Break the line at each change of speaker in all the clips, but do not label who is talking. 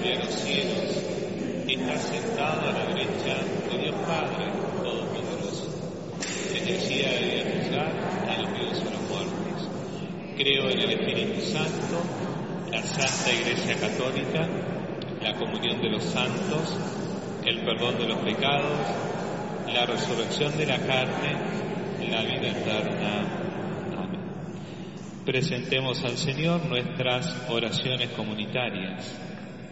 de los cielos, está sentado a la derecha de Dios Padre Todopoderoso. En el día de juzgar a los vivos y a los muertos. Creo en el Espíritu Santo, la Santa Iglesia Católica, la comunión de los santos, el perdón de los pecados, la resurrección de la carne, la vida eterna. Amén. Presentemos al Señor nuestras oraciones comunitarias.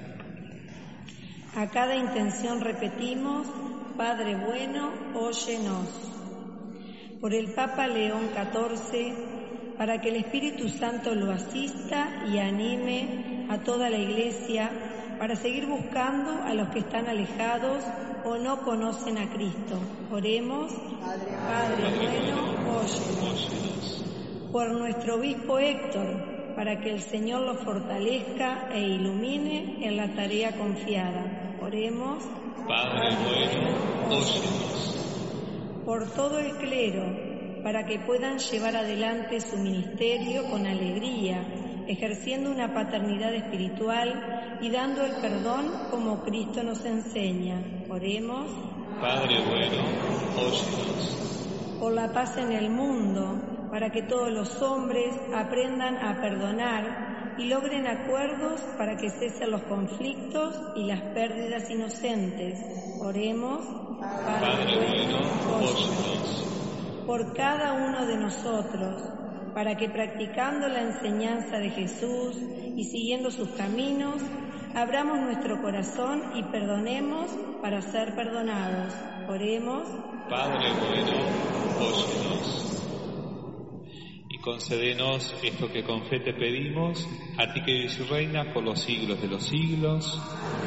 A cada intención repetimos: Padre bueno, óyenos. Por el Papa León XIV, para que el Espíritu Santo lo asista y anime a toda la Iglesia para seguir buscando a los que están alejados o no conocen a Cristo. Oremos. Padre bueno, óyenos. Por nuestro obispo Héctor, para que el Señor lo fortalezca e ilumine en la tarea confiada. Oremos.
Padre bueno, óyenos.
Por todo el clero, para que puedan llevar adelante su ministerio con alegría, ejerciendo una paternidad espiritual y dando el perdón como Cristo nos enseña. Oremos.
Padre bueno, óyenos.
Por la paz en el mundo, para que todos los hombres aprendan a perdonar y logren acuerdos para que cesen los conflictos y las pérdidas inocentes. Oremos.
Padre bueno, óyenos.
Por cada uno de nosotros, para que practicando la enseñanza de Jesús y siguiendo sus caminos, abramos nuestro corazón y perdonemos para ser perdonados. Oremos.
Padre bueno, óyenos. Y concédenos esto que con fe te pedimos, a ti que vives y reinas por los siglos de los siglos.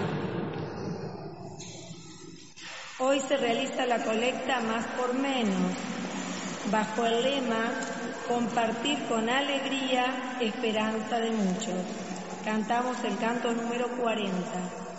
Hoy se realiza la colecta Más por Menos, bajo el lema Compartir con alegría, esperanza de muchos. Cantamos el canto número 40.